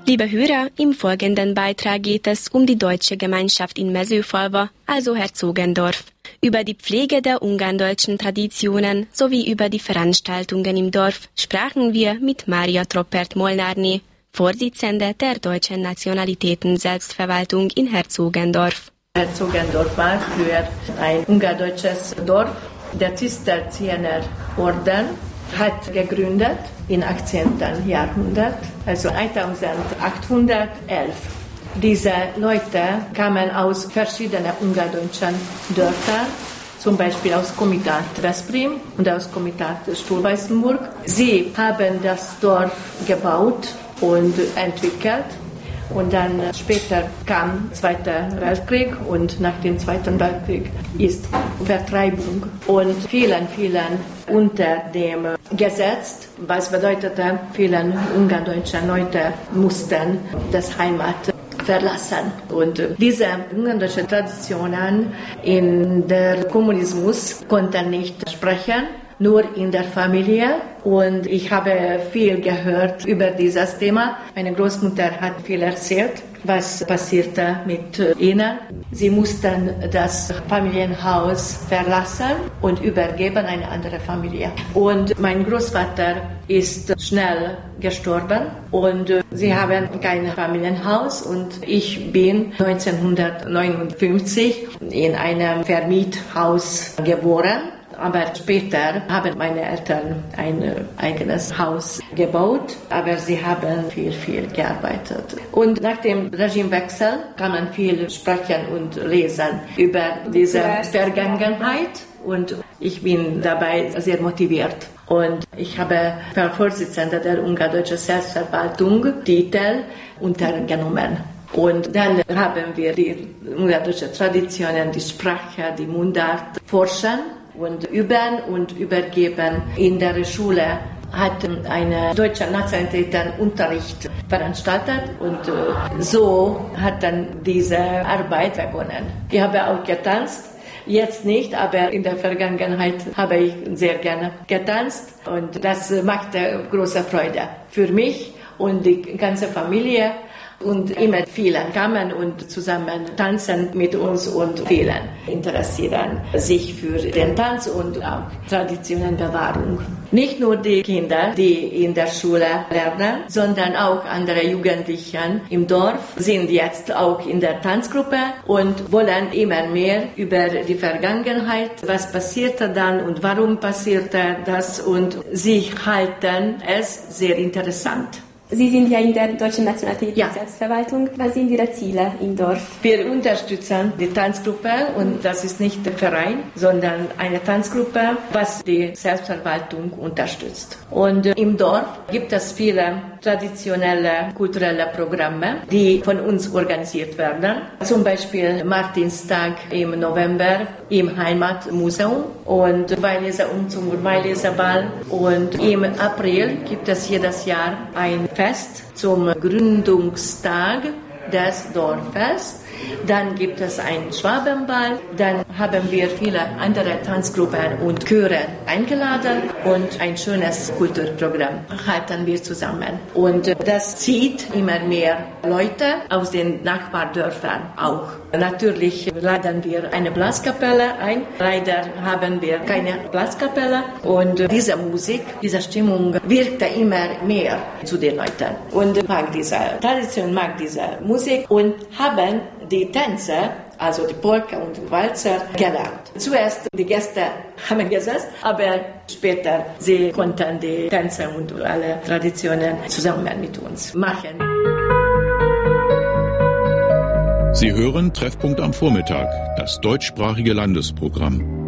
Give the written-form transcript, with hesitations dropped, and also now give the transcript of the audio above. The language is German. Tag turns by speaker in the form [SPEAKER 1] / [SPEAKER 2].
[SPEAKER 1] Liebe Hörer, im folgenden Beitrag geht es um die deutsche Gemeinschaft in Mezőfalva, also Herzogendorf, über die Pflege der ungarndeutschen Traditionen sowie über die Veranstaltungen im Dorf sprachen wir mit Mária Troppert-Molnárné, Vorsitzende der Deutschen Nationalitäten-Selbstverwaltung in Herzogendorf.
[SPEAKER 2] Herzogendorf war früher ein ungardeutsches Dorf. Der Zisterzienserorden hat gegründet im 18. Jahrhundert, also 1811. Diese Leute kamen aus verschiedenen ungardeutschen Dörfern, zum Beispiel aus Komitat Veszprém und aus Komitat Stulweißenburg. Sie haben das Dorf gebaut und entwickelt. Und dann später kam der Zweite Weltkrieg und nach dem Zweiten Weltkrieg ist Vertreibung und vielen unter dem Gesetz, was bedeutete, vielen ungardeutschen Leute mussten das Heimat verlassen. Und diese ungardeutschen Traditionen in der Kommunismus konnten nicht sprechen, nur in der Familie. Und ich habe viel gehört über dieses Thema. Meine Großmutter hat viel erzählt, was passierte mit ihnen. Sie mussten das Familienhaus verlassen und übergeben an eine andere Familie. Und mein Großvater ist schnell gestorben und sie haben kein Familienhaus. Und ich bin 1959 in einem Vermiethaus geboren. Aber später haben meine Eltern ein eigenes Haus gebaut, aber sie haben viel gearbeitet. Und nach dem Regimewechsel kann man viel sprechen und lesen über diese Vergangenheit und ich bin dabei sehr motiviert. Und ich habe als Vorsitzende der Ungardeutschen Selbstverwaltung Titel untergenommen. Und dann haben wir die ungardeutschen Traditionen, die Sprache, die Mundart forschen und üben und übergeben. In der Schule hat eine deutsche Nationalitätenunterricht veranstaltet und so hat dann diese Arbeit begonnen. Ich habe auch getanzt, jetzt nicht, aber in der Vergangenheit habe ich sehr gerne getanzt und das machte große Freude für mich und die ganze Familie. Und immer vielen kamen und zusammen tanzen mit uns und vielen interessieren sich für den Tanz und auch Traditionenbewahrung. Nicht nur die Kinder, die in der Schule lernen, sondern auch andere Jugendliche im Dorf sind jetzt auch in der Tanzgruppe und wollen immer mehr über die Vergangenheit, was passierte dann und warum passierte das und sie halten es sehr interessant.
[SPEAKER 1] Sie sind ja in der Deutschen Nationalitäten-Selbstverwaltung. Was sind Ihre Ziele im Dorf?
[SPEAKER 2] Wir unterstützen die Tanzgruppe und das ist nicht der Verein, sondern eine Tanzgruppe, was die Selbstverwaltung unterstützt. Und im Dorf gibt es viele traditionelle, kulturelle Programme, die von uns organisiert werden. Zum Beispiel Martinstag im November im Heimatmuseum und Weihleserumzug und Weihleserball. Und im April gibt es jedes Jahr ein Fest zum Gründungstag des Dorfes. Dann gibt es einen Schwabenball. Dann haben wir viele andere Tanzgruppen und Chöre eingeladen und ein schönes Kulturprogramm halten wir zusammen. Und das zieht immer mehr Leute aus den Nachbardörfern auch. Natürlich laden wir eine Blaskapelle ein. Leider haben wir keine Blaskapelle. Und diese Musik, diese Stimmung wirkte immer mehr zu den Leuten. Und mag diese Tradition, mag diese Musik und haben die Tänze, also die Polka und Walzer, gelernt. Zuerst die Gäste haben gesessen, aber später sie konnten die Tänze und alle Traditionen zusammen mit uns machen.
[SPEAKER 3] Sie hören Treffpunkt am Vormittag, das deutschsprachige Landesprogramm.